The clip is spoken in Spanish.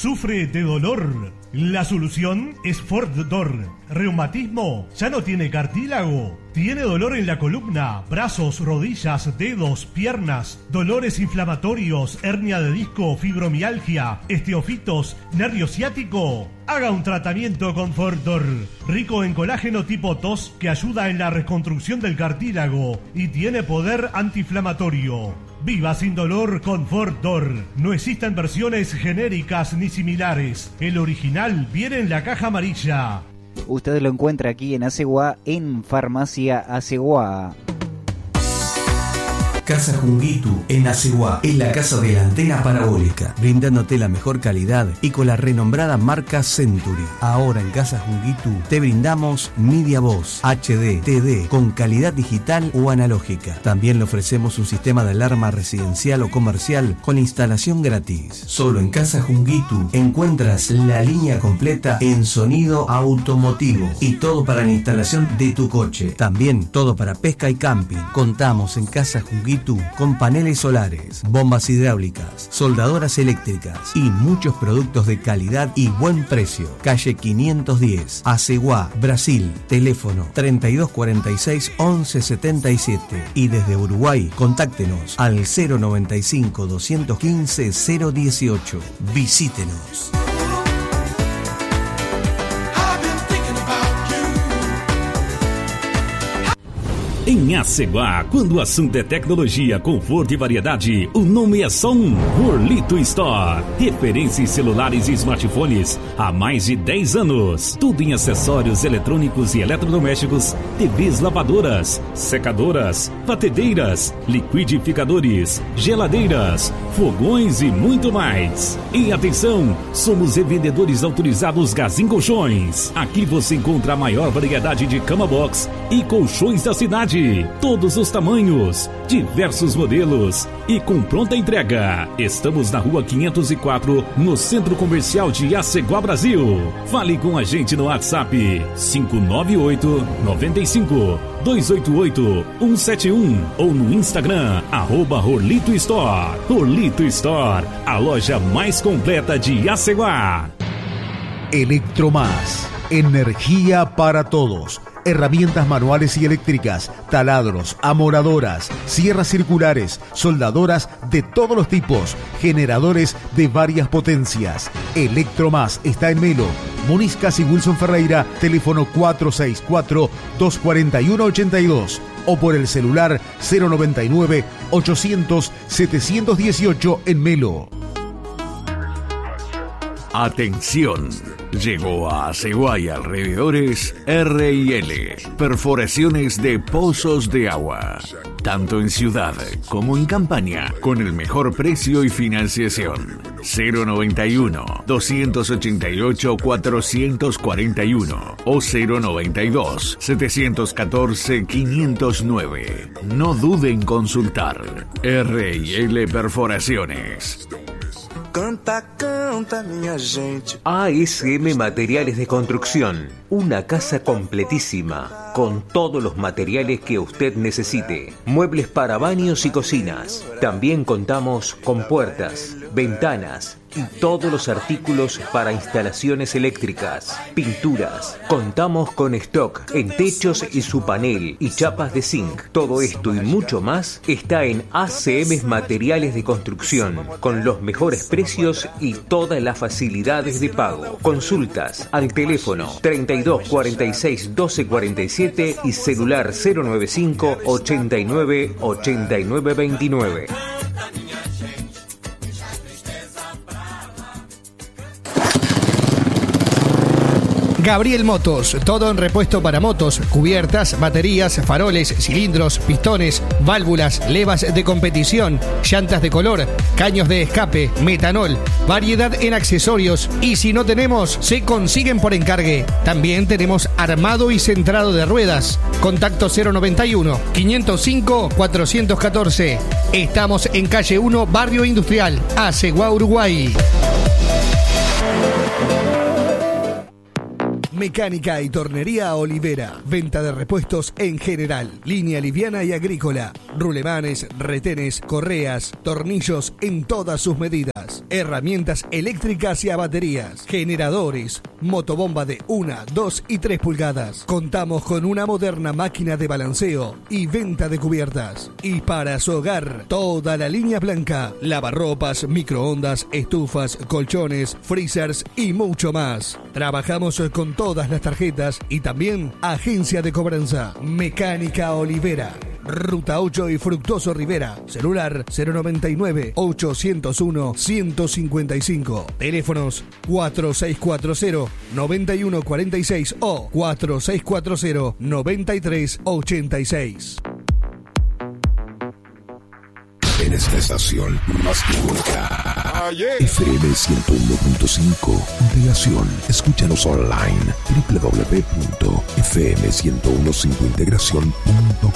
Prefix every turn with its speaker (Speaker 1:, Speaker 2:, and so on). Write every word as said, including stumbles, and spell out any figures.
Speaker 1: ¿Sufre de dolor? La solución es Fordor. ¿Reumatismo? ¿Ya no tiene cartílago? ¿Tiene dolor en la columna, brazos, rodillas, dedos, piernas? ¿Dolores inflamatorios, hernia de disco, fibromialgia, esteofitos, nervio ciático? Haga un tratamiento con Fordor, rico en colágeno tipo T O S que ayuda en la reconstrucción del cartílago y tiene poder antiinflamatorio. Viva sin dolor con Fordor. No existen versiones genéricas ni similares. El original viene en la caja amarilla.
Speaker 2: Usted lo encuentra aquí en Aceguá, en Farmacia Aceguá.
Speaker 3: Casa Junguitu, en Aceguá, en la casa de la antena parabólica, brindándote la mejor calidad y con la renombrada marca Century. Ahora en Casa Junguitu te brindamos Media Voz, H D, T D, con calidad digital o analógica. También le ofrecemos un sistema de alarma residencial o comercial con instalación gratis. Solo en Casa Junguitu encuentras la línea completa en sonido automotivo y todo para la instalación de tu coche. También todo para pesca y camping. Contamos en Casa Junguitu con paneles solares, bombas hidráulicas, soldadoras eléctricas y muchos productos de calidad y buen precio. Calle quinientos diez, Aceguá, Brasil. Teléfono treinta y dos cuarenta y seis, once setenta y siete. Y desde Uruguay, contáctenos al cero noventa y cinco, doscientos quince, cero dieciocho. Visítenos.
Speaker 4: Em Aceguá, quando o assunto é tecnologia, conforto e variedade, o nome é só um: Orlito Store. Referência em celulares e smartphones há mais de dez anos. Tudo em acessórios eletrônicos e eletrodomésticos, T Vs lavadoras, secadoras, batedeiras, liquidificadores, geladeiras, fogões e muito mais. E atenção, somos revendedores autorizados Gazin Colchões. Aqui você encontra a maior variedade de cama box e colchões da cidade. Todos os tamanhos, diversos modelos e com pronta entrega. Estamos na rua quinhentos e quatro, no Centro Comercial de Aceguá, Brasil. Fale com a gente no WhatsApp cinco nove oito, nove cinco, dois oito oito, um sete um ou no Instagram, arroba Orlito Store. Orlito Store, a loja mais completa de Aceguá.
Speaker 5: Electromás, energía para todos. Herramientas manuales y eléctricas, taladros, amoradoras, sierras circulares, soldadoras de todos los tipos, generadores de varias potencias. Electromás está en Melo, Muniscas y Wilson Ferreira, teléfono cuatro seis cuatro, dos cuatro uno, ocho dos o por el celular cero noventa y nueve, ochocientos, setecientos dieciocho en Melo.
Speaker 6: Atención, llegó a Aceguá y alrededores R y L, perforaciones de pozos de agua, tanto en ciudad como en campaña, con el mejor precio y financiación. cero noventa y uno, doscientos ochenta y ocho, cuatrocientos cuarenta y uno o cero noventa y dos, setecientos catorce, quinientos nueve. No dude en consultar. R y L Perforaciones.
Speaker 7: Canta, canta, minha gente.
Speaker 8: A S M Materiales de Construcción, una casa completísima, con todos los materiales que usted necesite. Muebles para baños y cocinas. También contamos con puertas, ventanas y todos los artículos para instalaciones eléctricas, pinturas. Contamos con stock en techos y su panel y chapas de zinc. Todo esto y mucho más está en A C M Materiales de Construcción, con los mejores precios y todas las facilidades de pago. Consultas al teléfono treinta y dos cuarenta y seis, doce cuarenta y siete y celular cero noventa y cinco, ochenta y nueve, ochenta y nueve veintinueve.
Speaker 9: Gabriel Motos, todo en repuesto para motos, cubiertas, baterías, faroles, cilindros, pistones, válvulas, levas de competición, llantas de color, caños de escape, metanol, variedad en accesorios y si no tenemos, se consiguen por encargue. También tenemos armado y centrado de ruedas. Contacto cero noventa y uno, quinientos cinco, cuatrocientos catorce. Estamos en calle uno, Barrio Industrial, Aceguá, Uruguay. Mecánica y Tornería Olivera. Venta de repuestos en general. Línea liviana y agrícola. Rulemanes, retenes, correas, tornillos en todas sus medidas. herramientas eléctricas y a baterías, generadores, motobomba de una, dos y tres pulgadas. Contamos con una moderna máquina de balanceo y venta de cubiertas. Y para su hogar, toda la línea blanca, lavarropas, microondas, estufas, colchones, freezers y mucho más. Trabajamos con todas las tarjetas y también agencia de cobranza. Mecánica Olivera, Ruta ocho y Fructuoso Rivera. Celular cero noventa y nueve, ochocientos uno, ciento cincuenta y cinco. Teléfonos cuatro seis cuatro cero, noventa y uno cuarenta y seis o cuatro seis cuatro cero, noventa y tres ochenta y seis.
Speaker 10: En esta estación más que nunca. F M ciento uno punto cinco. Integración. Escúchanos online. doble u doble u doble u punto f m ciento quince integración punto com.